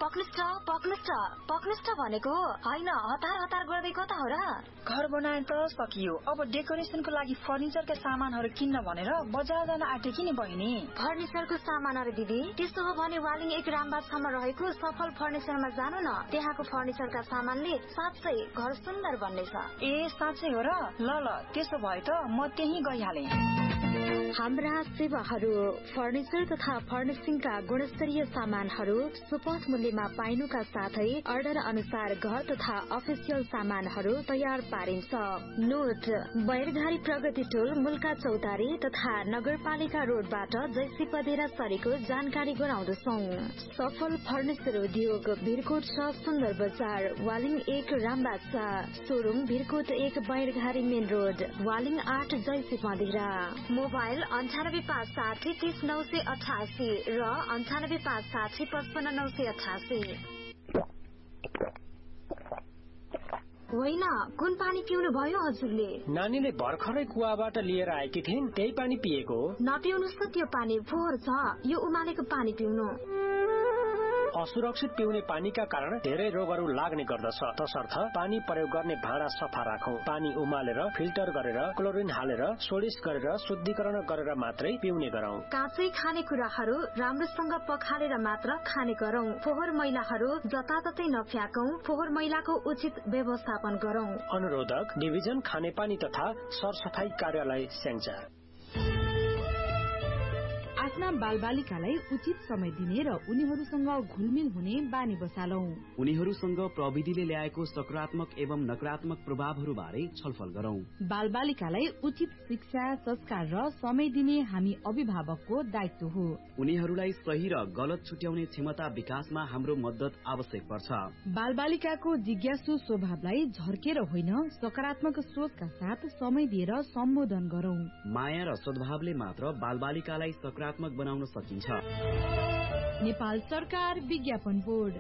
पक्नुस् त भनेको हैन, हतार गर्दै कता हो र? घर बनाए त सकियो, अब डेकोरेसनको लागि फर्निचरका सामानहरू किन्न भनेर बजार जान आँटेकी नि बहिनी। फर्निचरको सामानहरू दिदी? त्यसो हो भने वालिङ 1 रामबागसम्म रहेको सफल फर्निचरमा जानु न। त्यहाँको फर्निचरका सामानले साँच्चै घर सुन्दर बन्नेछ। ए साँच्चै हो र? ल त्यसो भए त म त्यही गइहाले। हाम्रा सेवाहरू फर्निचर तथा फर्निशिङका गुणस्तरीय सामानहरू सुपथ मूल्यमा पाइनुका साथै अर्डर अनुसार घर तथा अफिसियल सामानहरू तयार पारिन्छ। नोट: बैरघारी प्रगति टोल, मुल्का चौतारी तथा नगरपालिका रोडबाट जैसी पदेरा सरेको जानकारी गराउँदछौं। सफल फर्निचर उद्योग, भिरकोट 6 सुन्दर बजार, Waling 1 Rambagh 4, showroom Bhirkot 1 बैरघारी main road, Waling 8 जैसी पदेरा। मोबाइल 9856 30988 र 9856 55988। होइन, कुन पानी पिउनु भयो हजुरले? नानीले भर्खरै कुवाबाट लिएर आएकी थिइन्, त्यही पानी पिएको हो। नपिउनुस् त, त्यो पानी फोहोर छ। यो उमालेको पानी पिउनु। असुरक्षित पिउने पानीका कारण धेरै रोगहरू लाग्ने गर्दछ। तसर्थ पानी प्रयोग गर्ने भाँडा सफा राखौं। पानी उमालेर फिल्टर गरेर क्लोरिन हालेर सोडिस गरेर शुद्धिकरण गरेर मात्रै पिउने गरौं। काँचै खाने कुराहरू राम्रोसँग पखालेर मात्र खाने गरौं। फोहोर मैलाहरू जताततै नफ्याकौं। फोहोर मैलाको उचित व्यवस्थापन गरौं। अनुरोधक डिभिजन खानेपानी तथा सरसफाई कार्यालय स्याङ्जा। आफ्ना बालबालिकालाई उचित समय दिने र उनीहरूसँग घुलमिल हुने बानी बसालौं। उनीहरूसँग प्रविधिले ल्याएको सकारात्मक एवं नकारात्मक प्रभावहरू बारे छलफल गरौं। बालबालिकालाई उचित शिक्षा, संस्कार र समय दिने हामी अभिभावकको दायित्व हो। उनीहरूलाई सही र गलत छुट्याउने क्षमता विकासमा हाम्रो मद्दत आवश्यक पर्छ। बालबालिकाको जिज्ञासु स्वभावलाई झर्केर होइन, सकारात्मक सोचका साथ समय दिएर सम्बोधन गरौं। माया र सद्भावले मात्र बालबालिकालाई सकारात्मक बनाउन सकिन्छ। नेपाल सरकार विज्ञापन बोर्ड।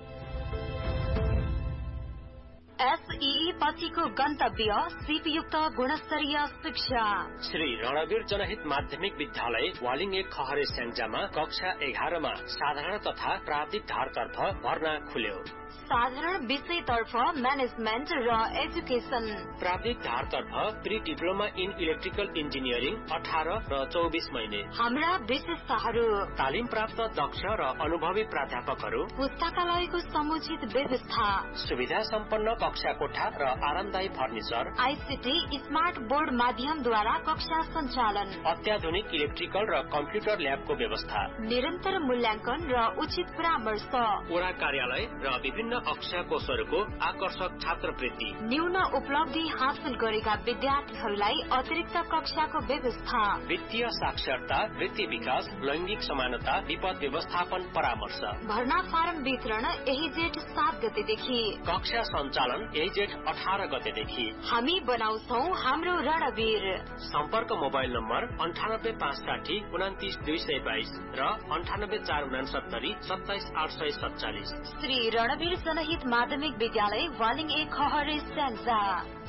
एसईई पछिको गन्तव्य सिपयुक्त गुणस्तरीय शिक्षा। श्री रणवीर जनहित माध्यमिक विद्यालय वालिङ 1 खहरे स्याङ्जामा कक्षा 11 मा साधारण तथा प्राविधिक धारतर्फ भर्ना खुल्यो। साधारण विषयतर्फ म्यानेजमेन्ट र एजुकेसन, प्राविधिक धारतर्फ pre diploma in electrical engineering 18 र 24 महिने। हाम्रा विशेषताहरू: तालिम प्राप्त दक्ष र अनुभवी प्राध्यापकहरू, पुस्तकालयको समुचित व्यवस्था, सुविधा सम्पन्न कक्षा कोठा र आरामदायी फर्निचर, आईसीटी स्मार्ट बोर्ड माध्यमद्वारा कक्षा सञ्चालन, अत्याधुनिक इलेक्ट्रिकल र कम्प्युटर ल्याबको व्यवस्था, निरन्तर मूल्याङ्कन र उचित परामर्श, वडा कार्यालय र विभिन्न अक्षय कोषहरूको आकर्षक छात्रवृत्ति, न्यून उपलब्धि हासिल गरेका विद्यार्थीहरूलाई अतिरिक्त कक्षाको व्यवस्था, वित्तीय साक्षरता, वृत्ति विकास, लैंगिक समानता, विपद व्यवस्थापन परामर्श। भर्ना फारम वितरण यही जेठ 7 गतेदेखि, कक्षा सञ्चालन यही जेठ 18 गतेदेखि। हामी बनाउँछौ हाम्रो रणवीर। सम्पर्क मोबाइल नम्बर 98560 29222 र 98469 27847। श्री रणवीर जनहित माध्यमिक विद्यालय वालिङ 1 खहरे स्याङ्जा।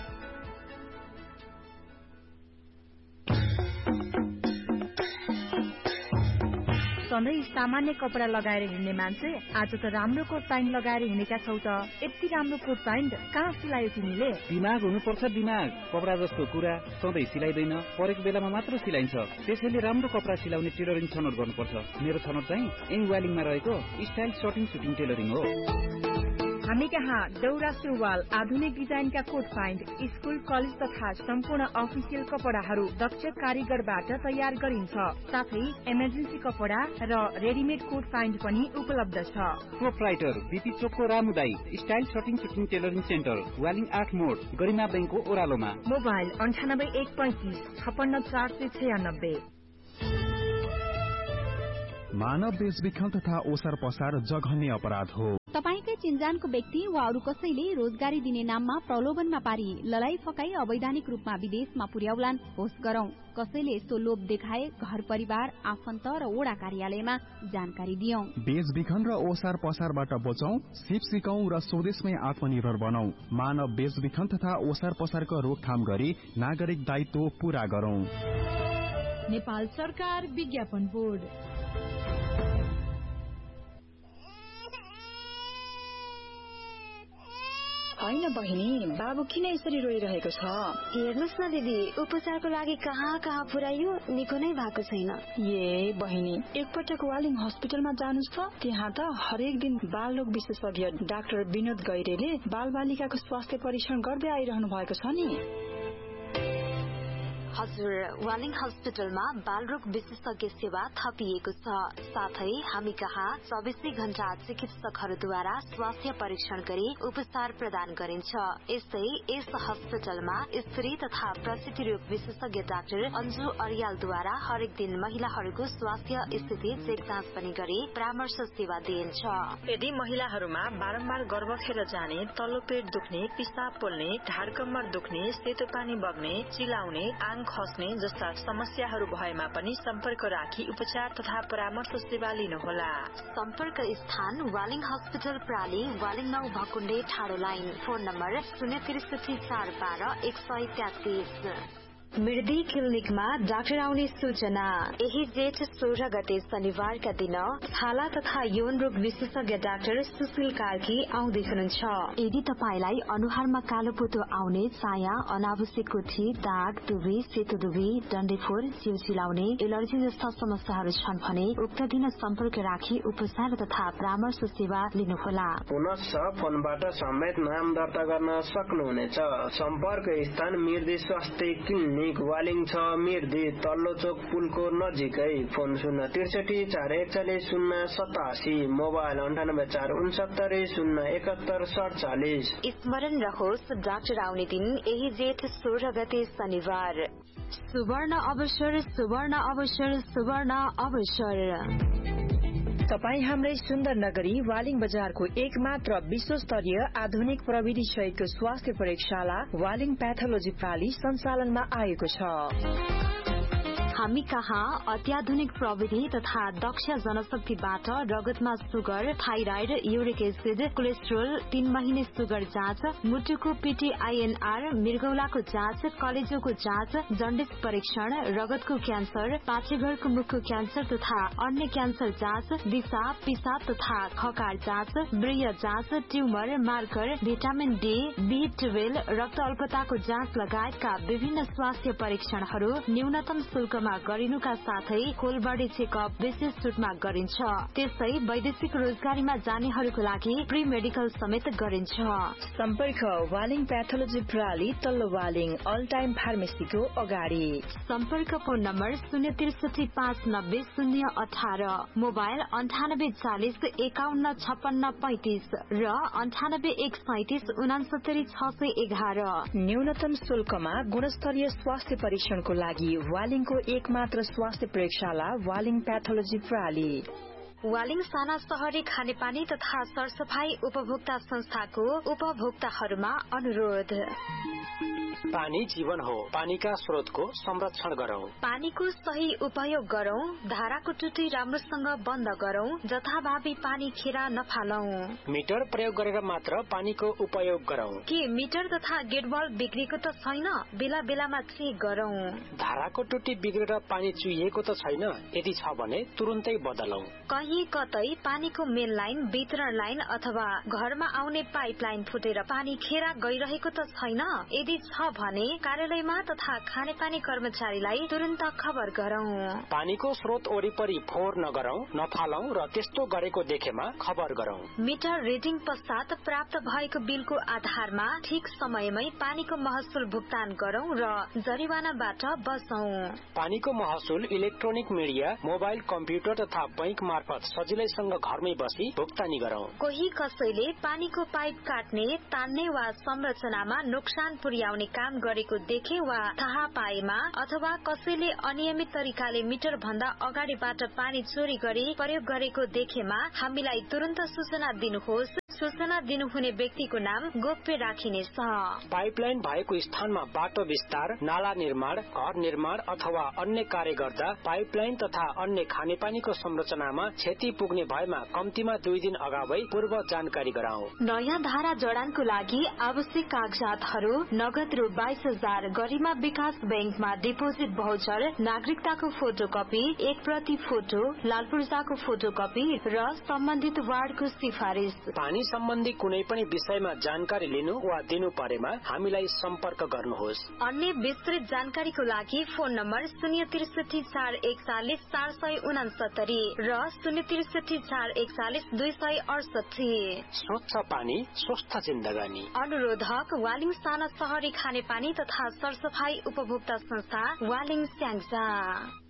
सधैँ सामान्य कपडा लगाएर हिँड्ने मान्छे आज त राम्रो कोट प्यान्ट लगाएर हिँडेका छौ त। यति राम्रो कोट प्यान्ट कहाँ सिलायो तिमीले? दिमाग हुनुपर्छ, दिमाग। कपडा जस्तो कुरा सधैँ सिलाइदैन, परेको बेलामा मात्र सिलाइन्छ। त्यसैले राम्रो कपडा सिलाउने टेलरिङ छनौट गर्नुपर्छ। मेरो छनौट चाहिँ वालिङमा रहेको स्टाइल सर्टिङ सुटिङ टेलरिङ हो। हामी कहाँ दौरा सुरुवाल, आधुनिक डिजाइनका कोट प्यान्ट, स्कुल कलेज तथा सम्पूर्ण अफिसियल कपडाहरू दक्ष कारीगरबाट तयार गरिन्छ। साथै इमर्जेन्सी कपडा र रेडिमेड कोट प्यान्ट पनि उपलब्ध छ। प्रोप्राइटर बीपी चोकको रामुदाई style shirting shooting tailoring centre, Waling 8 मोड, गरिमा बैंकको ओह्रालोमा। मोबाइल 9815 56496। मानव बेचबिखन तथा ओसार पसार जघन्य अपराध हो। तपाईकै चिन्जानको व्यक्ति वा अरू कसैले रोजगारी दिने नाममा प्रलोभनमा पारी लडाई फकाई अवैधानिक रूपमा विदेशमा पुर्याउलान् होस् गरौं। कसैले यस्तो लोभ देखाए घर परिवार, आफन्त र वडा कार्यालयमा जानकारी दियौं। बेचबिखन र ओसार पसारबाट बचौं, सिप सिकौं र स्वदेशमै आत्मनिर्भर बनौं। मानव बेचबिखन तथा ओसार पसारको रोकथाम गरी नागरिक दायित्व पूरा गरौं। नेपाल सरकार विज्ञापन बोर्ड। होइन बहिनी, बाबु किन यसरी रोइरहेको छ? हेर्नुस् न दिदी, उपचारको लागि कहाँ कहाँ पुर्याइयो, निको नै भएको छैन। ए बहिनी, एकपटक वालिङ हस्पिटलमा जानुस् त। त्यहाँ त हरेक दिन बाल रोग विशेषज्ञ डाक्टर विनोद गैरेले बाल बालिकाको स्वास्थ्य परीक्षण गर्दै आइरहनु भएको छ नि। हजुर, वालिङ हस्पिटलमा बालरोग विशेषज्ञ सेवा थपिएको छ। साथै हामी कहाँ 24 घण्टा चिकित्सकहरूद्वारा स्वास्थ्य परीक्षण गरी उपचार प्रदान गरिन्छ। यस्तै यस हस्पिटलमा स्त्री तथा प्रसूति रोग विशेषज्ञ डाक्टर अन्जु अर्यालद्वारा हरेक दिन महिलाहरूको स्वास्थ्य स्थिति चेक जाँच पनि गरी परामर्श सेवा दिइन्छ। यदि महिलाहरूमा बारम्बार गर्भ खेर जाने, तल्लो पेट दुख्ने, पिसाब पोल्ने, ढाड कम्मर दुख्ने, सेतो पानी बग्ने, चिलाउने, खस्ने जस्ता समस्याहरू भएमा पनि सम्पर्क राखी उपचार तथा परामर्श सेवा लिनुहोला। सम्पर्क स्थान वालिङ हस्पिटल प्राली, वालिङ 9 भकुण्डे ठाडो लाइन। Phone number 063 412 133। मृदी क्लिनिकमा डाक्टर आउने सूचना। यही जेठ 16 गते शनिबारका दिन छाला तथा यौन रोग विशेषज्ञ डाक्टर सुशील कार्की आउँदै हुनुहुन्छ। यदि तपाईलाई अनुहारमा कालो पोतो आउने, चाया, अनावश्यक कोठी, दाग, दुबी, सेतो दुबी, डन्डेफोर, जिउ चिलाउने, एलर्जी जस्ता समस्याहरू छन् भने उक्त दिन सम्पर्क राखी उपचार तथा परामर्श सेवा लिनुहोला। पुनश्च फोनबाट समेत नाम दर्ता गर्न सक्नुहुनेछ। सम्पर्क स्थान मृदी स्वास्थ्य क्लिनिक वालिङ 6 मिर्दी तल्लो चोक पुलको नजिकै। Phone 063 441 087, mobile 98 469 071 47। स्मरण रहोस्, डाक्टर आउने दिन यही जेठ 16 गते शनिबार। सुवर्ण अवसर, सुवर्ण अवसर, सुवर्ण अवसर। तपाई हाम्रै सुन्दर नगरी वालिङ बजारको एकमात्र विश्वस्तरीय आधुनिक प्रविधि सहितको स्वास्थ्य प्रयोगशाला वालिङ प्याथोलोजी प्राली सञ्चालनमा आएको छ। हामी कहाँ अत्याधुनिक प्रविधि तथा दक्ष जनशक्तिबाट रगतमा sugar, thyroid, uric acid, cholesterol, 3 महिने सुगर जाँच, मुटुको PTINR, मृगौलाको जाँच, कलेजोको जाँच, जन्डिस परीक्षण, रगतको क्यान्सर, पाचेघरको मुखको क्यान्सर तथा अन्य क्यान्सर जाँच, दिशा, पिसाब तथा खकार जाँच, ब्रिय जाँच, tumour, marker, vitamin D, B12, रक्त अल्पताको जाँच लगायतका विभिन्न स्वास्थ्य परीक्षणहरू न्यूनतम शुल्कमा गरिनुका साथै होल बडी चेकअप विशेष छुटमा गरिन्छ। त्यसै वैदेशिक रोजगारीमा जानेहरूको लागि प्री मेडिकल समेत गरिन्छ। सम्पर्क वालिङ प्याथोलोजी प्रणाली तल्लो वालिङ अल टाइम फार्मेसीको अगाडि। सम्पर्क फोन नम्बर 063 590 018, मोबाइल 98 40 51 56 35 र 98 137 69 611। न्यूनतम शुल्कमा गुणस्तरीय स्वास्थ्य परीक्षणको लागि वालिङको एकमात्र स्वास्थ्य प्रयोगशाला वालिङ प्याथोलोजी प्रणाली। वालिङ साना शहरी खानेपानी तथा सरसफाई उपभोक्ता संस्थाको उपभोक्ताहरूमा अनुरोध। पानी जीवन हो, पानीका स्रोतको संरक्षण गरौं। पानीको सही उपयोग गरौं, धाराको टुटी राम्रोसँग बन्द गरौं, जथाभावी पानी खेरा नफालौं। मिटर प्रयोग गरेर मात्र पानीको उपयोग गरौं। के मिटर तथा गेटबल बिग्रेको त छैन? बेला बेलामा चेक गरौं। धाराको टुटी बिग्रेर पानी चुहिएको त छैन? यदि छ भने तुरुन्तै बदलौं। कहीँ कतै पानीको मेन लाइन, वितरण लाइन अथवा घरमा आउने पाइप लाइन फुटेर पानी खेरा गइरहेको त छैन? यदि छ भने कार्यालयमा तथा खानेपानी कर्मचारीलाई तुरन्त खबर गरौं। पानीको स्रोत वरिपरि फोहोर नगरौं, नफालौं र त्यस्तो गरेको देखेमा खबर गरौं। मिटर रिडिङ पश्चात प्राप्त भएको बिलको आधारमा ठिक समयमै पानीको महसुल भुक्तान गरौं र जरिवानाबाट बचौं। पानीको महसुल इलेक्ट्रोनिक मिडिया, मोबाइल, कम्प्युटर तथा बैंक मार्फत सजिलैसँग घरमै बसी भुक्तानी गरौं। कोही कसैले पानीको पाइप काट्ने, तान्ने वा संरचनामा नोक्सान पुर्याउने काम गरेको देखे वा थाहा पाएमा अथवा कसैले अनियमित तरिकाले मिटर भन्दा अगाडिबाट पानी चोरी गरी प्रयोग गरेको देखेमा हामीलाई तुरन्त सूचना दिनुहोस्। सूचना दिनुहुने व्यक्तिको नाम गोप्य राखिनेछ। पाइपलाइन भएको स्थानमा बाटो विस्तार, नाला निर्माण, घर निर्माण अथवा अन्य कार्य गर्दा पाइपलाइन तथा अन्य खानेपानीको संरचनामा क्षति पुग्ने भएमा कम्तीमा 2 दिन अगावै पूर्व जानकारी गराऊ। नयाँ धारा जडानको लागि आवश्यक कागजातहरू नगद रु 22,000, गरिमा विकास बैंकमा डिपोजिट भाउचर, नागरिकताको फोटोकपी, 1 प्रति फोटो, लाल पूर्जाको फोटोकपी र सम्बन्धित वार्डको सिफारिस। पानी सम्बन्धी कुनै पनि विषयमा जानकारी लिनु वा दिनु परेमा हामीलाई सम्पर्क गर्नुहोस्। अन्य विस्तृत जानकारीको लागि फोन नम्बर 063 441 469 र 063 441 268। स्वच्छ पानी स्वस्थ जिन्दगानी। अनुरोधक वालिङ साना शहरी खानेपानी तथा सरसफाई उपभोक्ता संस्था वालिङ स्याङ्जा।